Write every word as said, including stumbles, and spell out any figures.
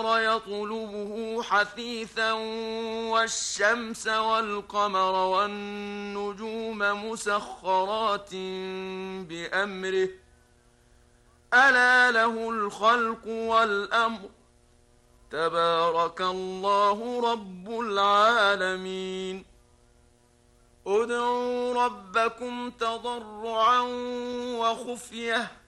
النهار يطلبه حثيثا والشمس والقمر والنجوم مسخرات بأمره ألا له الخلق والأمر تبارك الله رب العالمين ادعوا ربكم تضرعا وخفية